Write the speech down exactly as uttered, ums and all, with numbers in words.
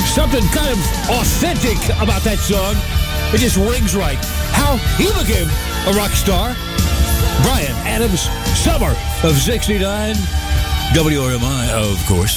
something kind of authentic about that song. It just rings right. How he became a rock star. Bryan Adams, summer of sixty-nine. W R M I, of course.